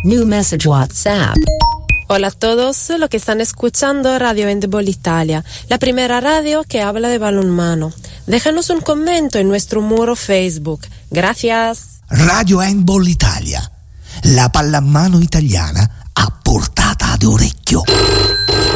New message WhatsApp. Hola a todos los que están escuchando Radio Handball Italia, la primera radio que habla de balonmano. Déjanos un comentario en nuestro muro Facebook. Gracias. Radio Handball Italia, la pallamano italiana a portata d'orecchio.